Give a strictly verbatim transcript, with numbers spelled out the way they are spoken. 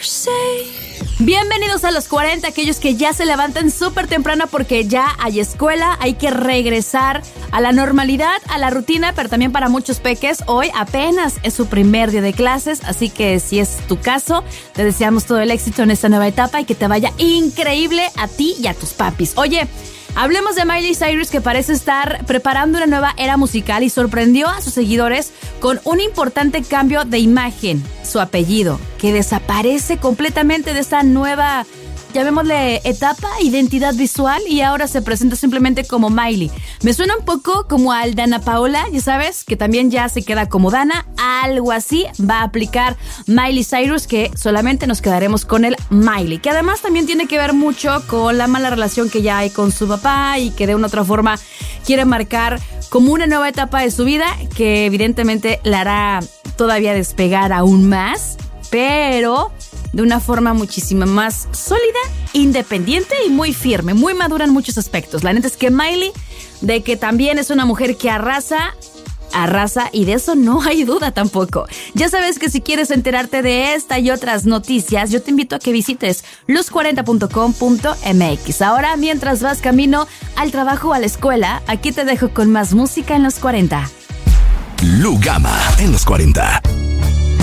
Bienvenidos a los cuarenta, aquellos que ya se levantan súper temprano porque ya hay escuela, hay que regresar a la normalidad, a la rutina, pero también para muchos peques, hoy apenas es su primer día de clases, así que si es tu caso, te deseamos todo el éxito en esta nueva etapa y que te vaya increíble a ti y a tus papis. Oye, hablemos de Miley Cyrus, que parece estar preparando una nueva era musical y sorprendió a sus seguidores con un importante cambio de imagen, su apellido, que desaparece completamente de esta nueva, llamémosle etapa, identidad visual, y ahora se presenta simplemente como Miley. Me suena un poco como al Dana Paola, ya sabes, que también ya se queda como Dana. Algo así va a aplicar Miley Cyrus, que solamente nos quedaremos con el Miley, que además también tiene que ver mucho con la mala relación que ya hay con su papá y que de una otra forma quiere marcar como una nueva etapa de su vida que evidentemente la hará todavía despegar aún más, pero de una forma muchísimo más sólida, independiente y muy firme, muy madura en muchos aspectos. La neta es que Miley, de que también es una mujer que arrasa, arrasa, y de eso no hay duda tampoco. Ya sabes que si quieres enterarte de esta y otras noticias, yo te invito a que visites los cuarenta punto com punto m x. Ahora, mientras vas camino al trabajo o a la escuela, aquí te dejo con más música en los cuarenta. Lugama en los cuarenta.